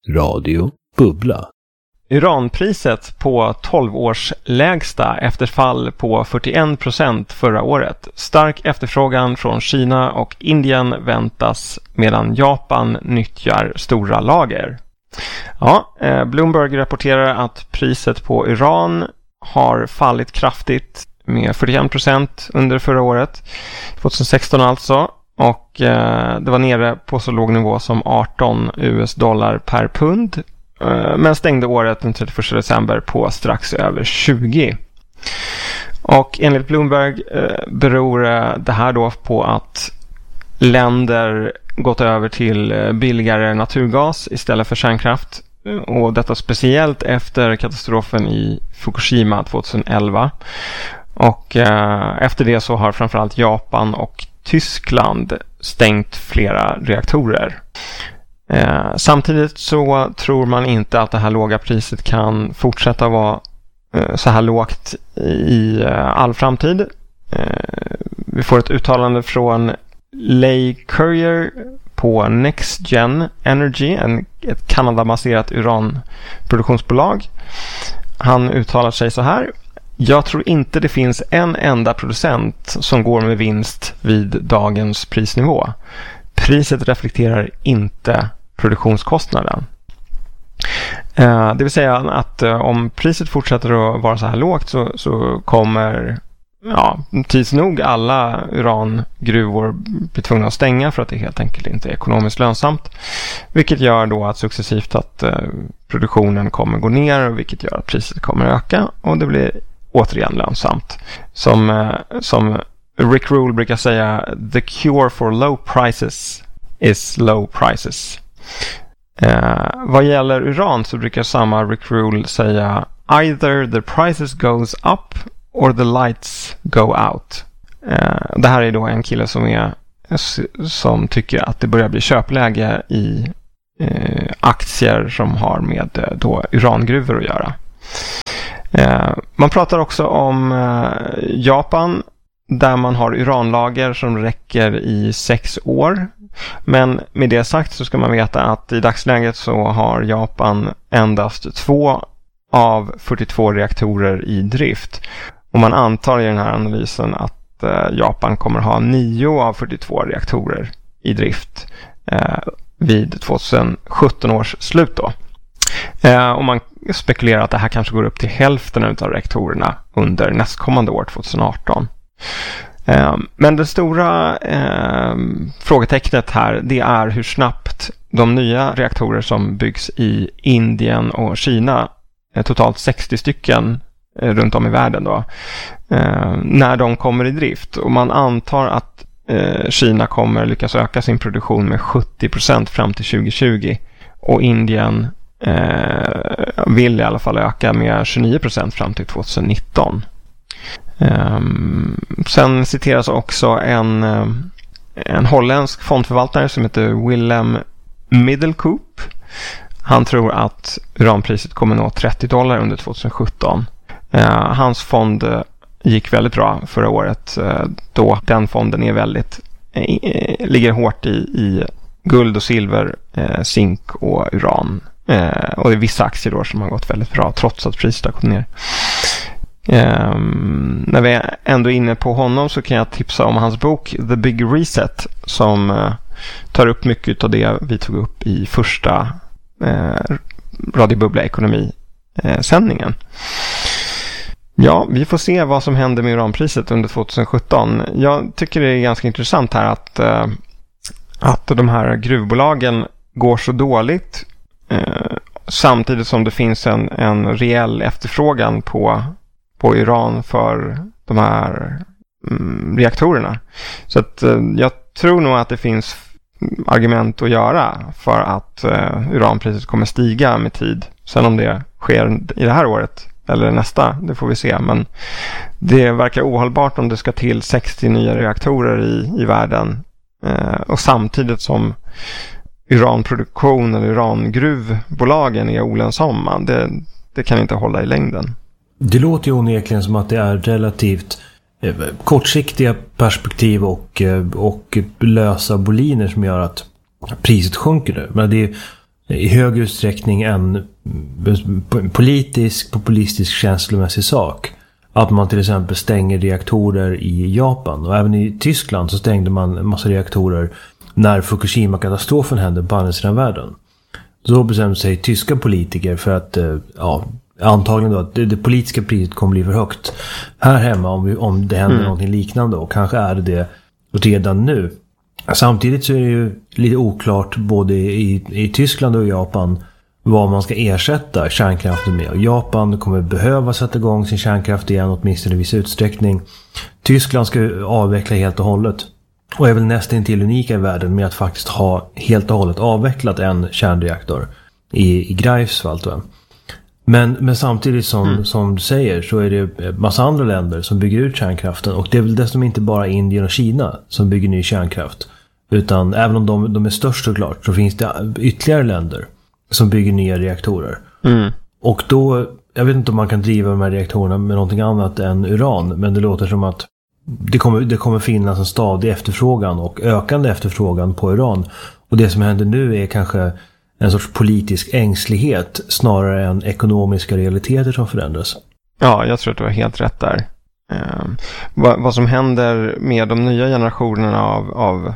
Radio Bubbla. Uranpriset på 12 års lägsta efter fall på 41% förra året. Stark efterfrågan från Kina och Indien väntas medan Japan nyttjar stora lager. Ja, Bloomberg rapporterar att priset på uran har fallit kraftigt med 41% under förra året, 2016 alltså. Och det var nere på så låg nivå som 18 US-dollar per pund. Men stängde året den 31 december på strax över 20. Och enligt Bloomberg beror det här då på att länder gått över till billigare naturgas istället för kärnkraft. Och detta speciellt efter katastrofen i Fukushima 2011. Och efter det så har framförallt Japan och Tyskland stängt flera reaktorer. Samtidigt så tror man inte att det här låga priset kan fortsätta vara så här lågt i all framtid. Vi får ett uttalande från Leigh Currier på Next Gen Energy, ett Kanada-baserat uranproduktionsbolag. Han uttalar sig så här: jag tror inte det finns en enda producent som går med vinst vid dagens prisnivå. Priset reflekterar inte produktionskostnaden. Det vill säga att om priset fortsätter att vara så här lågt så kommer tids nog alla urangruvor bli tvungna att stänga för att det helt enkelt inte är ekonomiskt lönsamt. Vilket gör då att successivt att produktionen kommer gå ner, och vilket gör att priset kommer öka och det blir återigen lönsamt. Som Rick Rule brukar säga, the cure for low prices is low prices. Vad gäller uran så brukar samma Rick Rule säga, either the prices goes up or the lights go out. Det här är då en kille som tycker att det börjar bli köpläge i aktier som har med då urangruvor att göra. Man pratar också om Japan, där man har uranlager som räcker i 6 år. Men med det sagt så ska man veta att i dagsläget så har Japan endast 2 av 42 reaktorer i drift. Och man antar i den här analysen att Japan kommer ha 9 av 42 reaktorer i drift vid 2017 års slut då. Och man spekulerar att det här kanske går upp till hälften av reaktorerna under nästkommande år 2018. Men det stora frågetecknet här, det är hur snabbt de nya reaktorer som byggs i Indien och Kina, totalt 60 stycken runt om i världen då, när de kommer i drift. Och man antar att Kina kommer lyckas öka sin produktion med 70% fram till 2020, och Indien vill i alla fall öka med 29% fram till 2019. Sen citeras också en holländsk fondförvaltare som heter Willem Middelkoop. Han tror att uranpriset kommer nå $30 under 2017. Hans fond gick väldigt bra förra året, då den fonden är ligger hårt i guld och silver, zink och uran. Och det är vissa aktier då som har gått väldigt bra trots att priset har gått ner. När vi är ändå inne på honom så kan jag tipsa om hans bok The Big Reset, som tar upp mycket av det vi tog upp i första Radio Bubbla ekonomi-sändningen. Ja, vi får se vad som händer med uranpriset under 2017. Jag tycker det är ganska intressant här att de här gruvbolagen går så dåligt samtidigt som det finns en reell efterfrågan på uran för de här reaktorerna. Så att jag tror nog att det finns argument att göra för att uranpriset kommer stiga med tid. Sen om det sker i det här året eller nästa, det får vi se. Men det verkar ohållbart om det ska till 60 nya reaktorer i världen. Och samtidigt som uranproduktion eller urangruvbolagen är olönsamma. Det kan inte hålla i längden. Det låter ju onekligen som att det är relativt kortsiktiga perspektiv och lösa boliner som gör att priset sjunker nu. Men det är i hög utsträckning en populistisk känslomässig sak. Att man till exempel stänger reaktorer i Japan. Och även i Tyskland så stängde man en massa reaktorer när Fukushima-katastrofen hände på andra sidan världen. Så bestämde sig tyska politiker för att antagligen då att det politiska priset kommer bli för högt här hemma om det händer någonting liknande, och kanske är det redan nu. Samtidigt så är det ju lite oklart både i Tyskland och Japan vad man ska ersätta kärnkraften med. Och Japan kommer behöva sätta igång sin kärnkraft igen, åtminstone i viss utsträckning. Tyskland ska avveckla helt och hållet. Och är väl nästan till unika i världen med att faktiskt ha helt och hållet avvecklat en kärnreaktor i Greifswald. Men samtidigt som du säger så är det massa andra länder som bygger ut kärnkraften. Och det är väl dessutom inte bara Indien och Kina som bygger ny kärnkraft. Utan även om de är störst såklart, så finns det ytterligare länder som bygger nya reaktorer. Och då, jag vet inte om man kan driva de här reaktorerna med någonting annat än uran. Men det låter som att det kommer finnas en stadig efterfrågan och ökande efterfrågan på uran. Och det som händer nu är kanske en sorts politisk ängslighet snarare än ekonomiska realiteter som förändras. Ja, jag tror att du har helt rätt där. Vad som händer med de nya generationerna av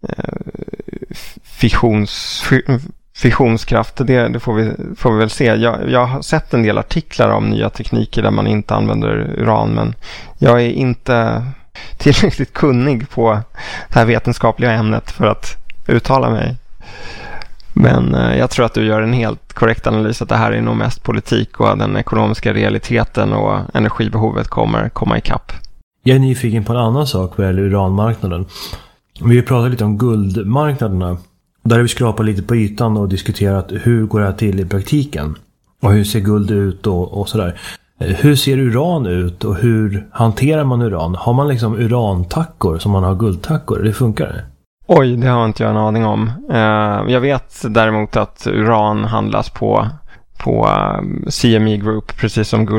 fissionskraft, det får vi väl se. Jag har sett en del artiklar om nya tekniker där man inte använder uran, men jag är inte tillräckligt kunnig på det här vetenskapliga ämnet för att uttala mig. Men jag tror att du gör en helt korrekt analys att det här är nog mest politik och den ekonomiska realiteten och energibehovet kommer komma ikapp. Jag är nyfiken på en annan sak vad gäller uranmarknaden. Vi har pratat lite om guldmarknaderna. Där har vi skrapat lite på ytan och diskuterat hur går det här till i praktiken. Och hur ser guld ut och sådär. Hur ser uran ut och hur hanterar man uran? Har man liksom urantackor som man har guldtackor? Det funkar det? Oj, det har inte jag en aning om. Jag vet däremot att uran handlas på CME Group, precis som guld.